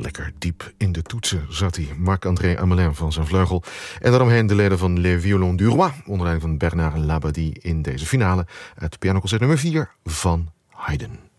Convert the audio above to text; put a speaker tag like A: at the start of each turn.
A: Lekker diep in de toetsen zat hij, Marc-André Hamelin van zijn vleugel. En daaromheen de leden van Les Violons du Roi, onder leiding van Bernard Labadie in deze finale. Het pianoconcert nummer 4 van Haydn.